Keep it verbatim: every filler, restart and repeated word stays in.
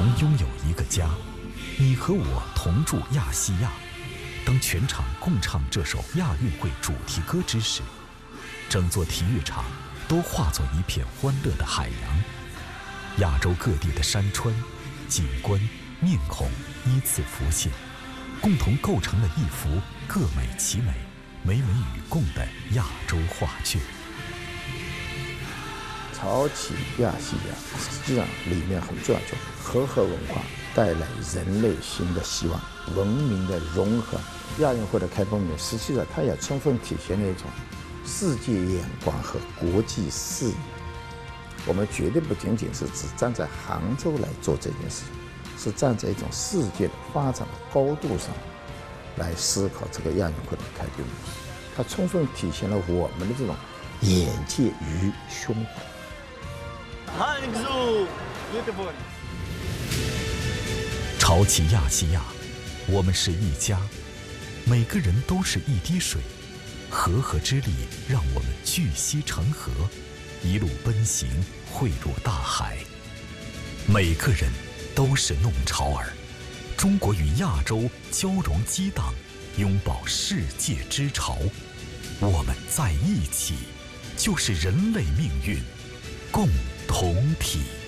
拥有一个家，你和我同住亚细亚。当全场共唱这首亚运会主题歌之时，整座体育场都化作一片欢乐的海洋。亚洲各地的山川、景观、面孔依次浮现，共同构成了一幅各美其美、美美与共的亚洲画卷。 潮起亚细亚，实际上里面很重要，就和合文化带来人类新的希望，文明的融合。亚运会的开幕礼，实际上它也充分体现了一种世界眼光和国际视野。我们绝对不仅仅是只站在杭州来做这件事，是站在一种世界的发展的高度上来思考这个亚运会的开幕礼。它充分体现了我们的这种眼界与胸怀。 潮起亚细亚，我们是一家，每个人都是一滴水，和合之力让我们聚息成河，一路奔行汇入大海。每个人都是弄潮儿，中国与亚洲交融激荡，拥抱世界之潮。我们在一起，就是人类命运共同体。